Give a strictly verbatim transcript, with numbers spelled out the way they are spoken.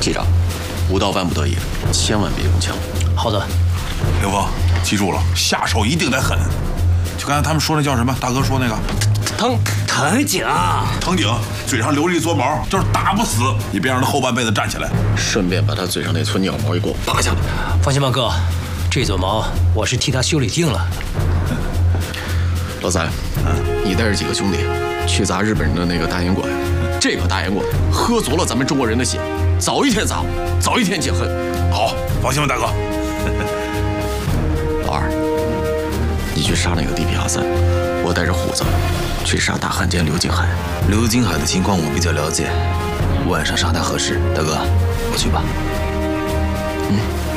记着，武道万不得已，千万别用枪。 好的， 刘峰，记住了，下手一定得狠。就刚才他们说那叫什么？大哥说那个藤藤井， 藤井嘴上留着一撮毛，就是打不死，你别让他后半辈子站起来。 顺便把他嘴上那撮鸟毛也给我拔下来。 放心吧，哥，这撮毛我是替他修理定了。 老三，你带着几个兄弟去砸日本人的那个大烟馆。这个大烟馆喝足了咱们中国人的血，早一天砸，早一天解恨。 好，放心吧，大哥。 老二，你去杀那个地痞阿三，我带着虎子去杀大汉奸刘金海。 刘金海的情况我比较了解，晚上杀他合适。大哥，我去吧。 嗯。